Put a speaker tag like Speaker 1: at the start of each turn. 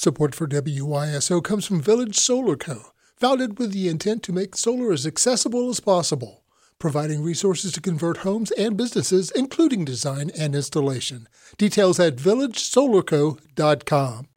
Speaker 1: Support for WYSO comes from Village Solar Co., founded with the intent to make solar as accessible as possible, providing resources to convert homes and businesses, including design and installation. Details at villagesolarco.com.